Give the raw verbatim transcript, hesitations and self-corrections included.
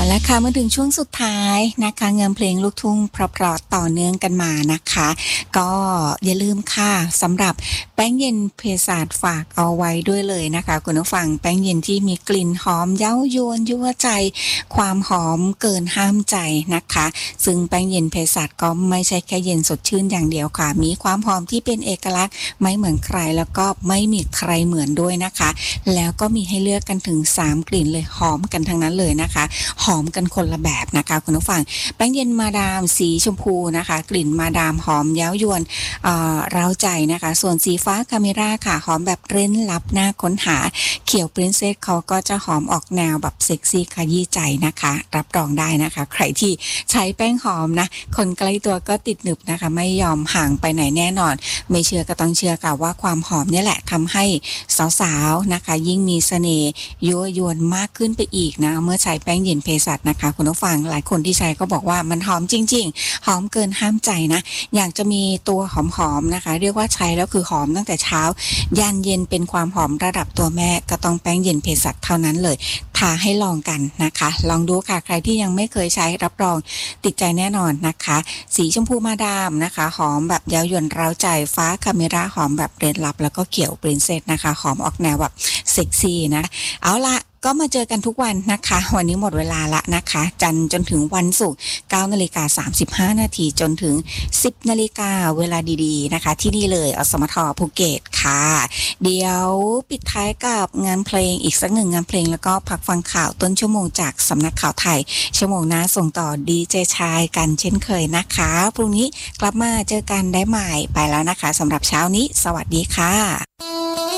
แล้วค่ะมาถึงช่วงสุดท้ายนะคะเงินเพลงลูกทุ่งเพราะๆต่อเนื่องกันมานะคะก็อย่าลืมค่ะสำหรับแป้งเย็นเภสัชฝากเอาไว้ด้วยเลยนะคะคุณผู้ฟังแป้งเย็นที่มีกลิ่นหอมเย้ายวนยั่วใจความหอมเกินห้ามใจนะคะซึ่งแป้งเย็นเภสัชก็ไม่ใช่แค่เย็นสดชื่นอย่างเดียวค่ะมีความหอมที่เป็นเอกลักษณ์ไม่เหมือนใครแล้วก็ไม่มีใครเหมือนด้วยนะคะแล้วก็มีให้เลือกกันถึงสามกลิ่นเลยหอมกันทั้งนั้นเลยนะคะหอมกันคนละแบบนะคะคุณผู้ฟังแป้งเย็นมาดามสีชมพูนะคะกลิ่นมาดามหอมเย้ายวนเอ่อเร้าใจนะคะส่วนสีฟ้าคาเมราค่ะหอมแบบเร้นลับน่าค้นหาเขียวปรินเซสเขาก็จะหอมออกแนวแบบเซ็กซี่ขยี้ใจนะคะรับรองได้นะคะใครที่ใช้แป้งหอมนะคนใกล้ตัวก็ติดหนึบนะคะไม่ยอมห่างไปไหนแน่นอนไม่เชื่อก็ต้องเชื่อค่ะว่าความหอมนี่แหละทำให้สาวๆนะคะยิ่งมีเสน่ห์ยั่วยวนมากขึ้นไปอีกนะเมื่อใช้แป้งเย็นเภสัชนะคะคุณผู้ฟังหลายคนที่ใช้ก็บอกว่ามันหอมจริงๆหอมเกินห้ามใจนะอยากจะมีตัวหอมๆนะคะเรียกว่าใช้แล้วคือหอมตั้งแต่เช้ายันเย็นเป็นความหอมระดับตัวแม่ก็ต้องแป้งเย็นเภสัชเท่านั้นเลยท้าให้ลองกันนะคะลองดูค่ะใครที่ยังไม่เคยใช้รับรองติดใจแน่นอนนะคะสีชมพูมาดามนะคะหอมแบบเย้ายวนเร้าใจฟ้าคาเมราหอมแบบเรดลับแล้วก็เขียวปรินเซสนะคะหอมออกแนวแบบเซ็กซี่นะเอาละก็มาเจอกันทุกวันนะคะวันนี้หมดเวลาละนะคะจันทร์จนถึงวันศุกร์ เก้านาฬิกาสามสิบห้านาทีจนถึง สิบนาฬิกาเวลาดีๆนะคะที่นี่เลยอสมทภูเก็ตค่ะเดี๋ยวปิดท้ายกับงานเพลงอีกสักหนึ่งงานเพลงแล้วก็พักฟังข่าวต้นชั่วโมงจากสำนักข่าวไทยชั่วโมงหน้าส่งต่อดีเจชายกันเช่นเคยนะคะพรุ่งนี้กลับมาเจอกันได้ใหม่ไปแล้วนะคะสำหรับเช้านี้สวัสดีค่ะ